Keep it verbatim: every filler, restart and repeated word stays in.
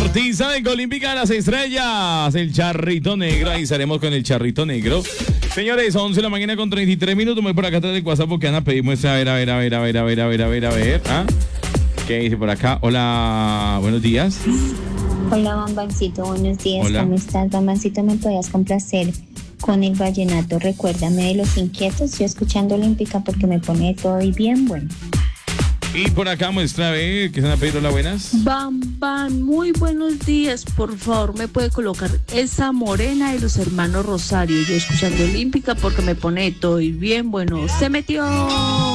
Artista de Olímpica de las Estrellas, el Charrito Negro. Ahí estaremos con el Charrito Negro. Señores, once de la mañana con treinta y tres minutos. Voy por acá atrás del WhatsApp porque Ana pedimos muestra. A ver, a ver, a ver, a ver, a ver, a ver, a ver, a ver. ¿Ah? ¿Qué dice por acá? Hola, buenos días. Hola, Bambancito, buenos días. Hola. ¿Cómo estás, Bambancito? ¿Me podías complacer con el vallenato? Recuérdame de los inquietos. Yo escuchando Olímpica porque me pone todo y bien bueno. Y por acá muestra, a ver, que se van a pedir las buenas. Bam, bam, muy buenos días. Por favor, me puede colocar esa morena de los hermanos Rosario. Yo escuchando Olímpica porque me pone todo y bien bueno. Se metió.